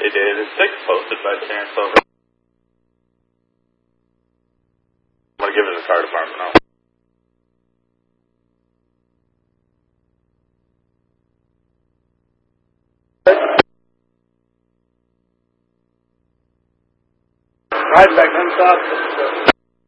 did. Is 6 posted by chance over? I'm going to give it to the fire department now. Right back, unstop.